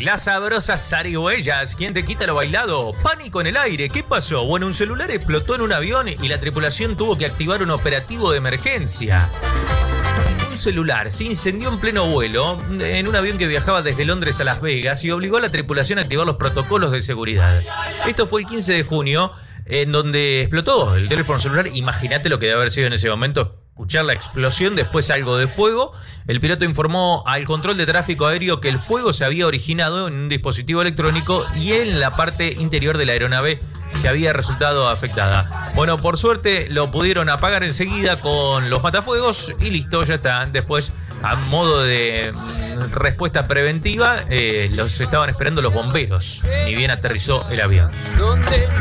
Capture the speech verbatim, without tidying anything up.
Las sabrosas zarigüeyas. ¿Quién te quita lo bailado? Pánico en el aire. ¿Qué pasó? Bueno, un celular explotó en un avión y la tripulación tuvo que activar un operativo de emergencia. Un celular se incendió en pleno vuelo en un avión que viajaba desde Londres a Las Vegas y obligó a la tripulación a activar los protocolos de seguridad. Esto fue el quince de junio, en donde explotó el teléfono celular. Imagínate lo que debe haber sido en ese momento. Escuchar la explosión, después algo de fuego. El piloto informó al control de tráfico aéreo que el fuego se había originado en un dispositivo electrónico y en la parte interior de la aeronave que había resultado afectada. Bueno, por suerte lo pudieron apagar enseguida con los matafuegos y listo, ya está. Después, a modo de respuesta preventiva, eh, los estaban esperando los bomberos. Ni bien aterrizó el avión.